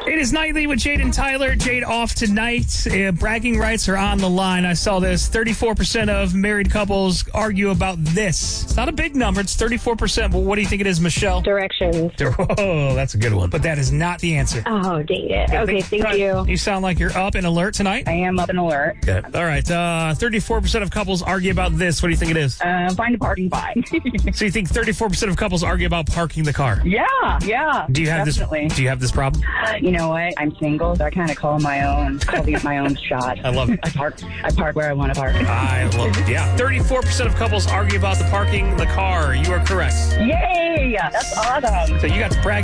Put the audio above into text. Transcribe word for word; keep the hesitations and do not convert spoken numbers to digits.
It is Nightly with Jade and Tyler. Jade off tonight. Uh, bragging rights are on the line. I saw this. thirty-four percent of married couples argue about this. It's not a big number. It's thirty-four percent. But what do you think it is, Michelle? Directions. Oh, that's a good one. But that is not the answer. Oh, dang it. Okay, thank you. You sound like you're up and alert tonight. I am up and alert. Okay. All right. Uh, thirty-four percent of couples argue about this. What do you think it is? Uh, find a parking spot. So you think thirty-four percent of couples argue about parking the car? Yeah, yeah. Do you have definitely. this? Do you have this problem? You know what? I'm single, so I kind of call my own, call these my own shot. I love it. I park, I park where I want to park. I love it. Yeah. thirty-four percent of couples argue about the parking the car. You are correct. Yay! That's awesome. So you got to brag